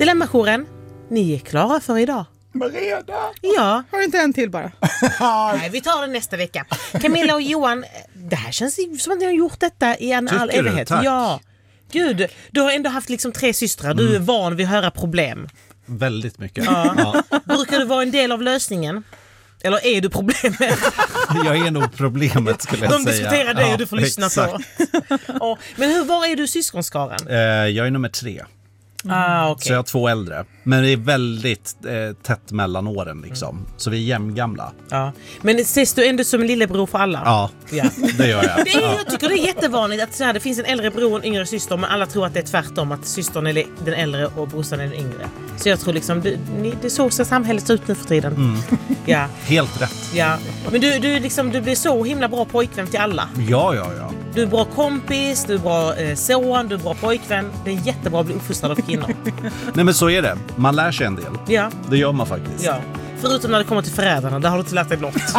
Dilemma-jouren, ni är klara för idag. Mareda? Ja. Har du inte en till bara? Nej, vi tar det nästa vecka. Camilla och Johan, det här känns som att ni har gjort detta i all evighet. Tack. Ja. Gud, du har ändå haft liksom 3 systrar. Du är van vid att höra problem. Väldigt mycket. Ja. Brukar du vara en del av lösningen? Eller är du problemet? Jag är nog problemet, skulle jag säga. De diskuterar dig och du får lyssna exakt. på. Men var är du syskonskaran? Jag är nummer 3. Okay. Så jag har 2 äldre. Men det är väldigt tätt mellan åren liksom. Så vi är jämngamla. Ja. Men ses du ändå som en lillebror för alla? Ja, det gör jag. Jag tycker det är jättevanligt att så här, det finns en äldre bror och en yngre syster, men alla tror att det är tvärtom, att systern är den äldre och brorsan är den yngre. Så jag tror liksom, det är så samhället ser ut nu för tiden. Ja. Helt rätt. Ja. Men du blir så himla bra pojkvän till alla. Ja. Du är bra kompis, du är bra son, du är bra pojkvän. Det är jättebra att bli uppfostrad av kvinnor. Nej, men så är det. Man lär sig en del. Ja. Det gör man faktiskt. Ja. Förutom när det kommer till förrädarna, där har du inte lärt dig något.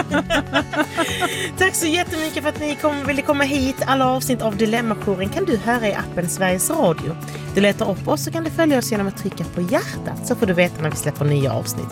Tack så jättemycket för att ni ville komma hit. Alla avsnitt av Dilemma-jouren kan du höra i appen Sveriges Radio. Du letar upp oss så kan du följa oss genom att trycka på hjärtat, så får du veta när vi släpper nya avsnitt.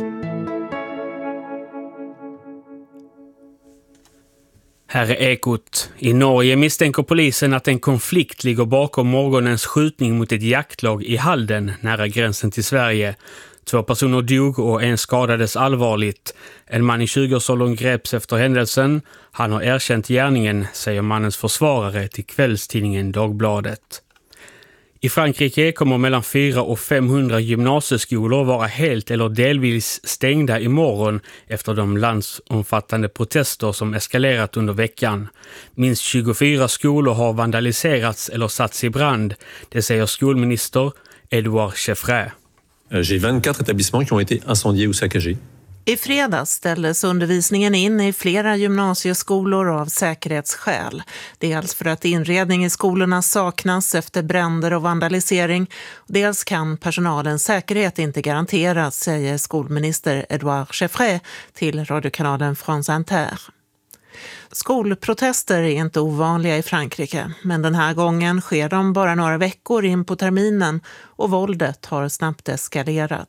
Här är Ekot. I Norge misstänker polisen att en konflikt ligger bakom morgonens skjutning mot ett jaktlag i Halden nära gränsen till Sverige. 2 personer dog och en skadades allvarligt. En man i 20-årsåldern greps efter händelsen. Han har erkänt gärningen, säger mannens försvarare till kvällstidningen Dagbladet. I Frankrike kommer mellan 400 och 500 gymnasieskolor vara helt eller delvis stängda imorgon efter de landsomfattande protester som eskalerat under veckan. Minst 24 skolor har vandaliserats eller satts i brand, det säger skolminister Edouard Chevré. J'ai 24 établissements qui ont été incendiés ou saccagés. I fredags ställdes undervisningen in i flera gymnasieskolor av säkerhetsskäl. Dels för att inredning i skolorna saknas efter bränder och vandalisering. Dels kan personalens säkerhet inte garanteras, säger skolminister Edouard Chevré till radiokanalen France Inter. Skolprotester är inte ovanliga i Frankrike, men den här gången sker de bara några veckor in på terminen och våldet har snabbt eskalerat.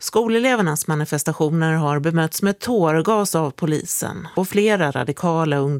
Skolelevernas manifestationer har bemötts med tårgas av polisen och flera radikala ungdomar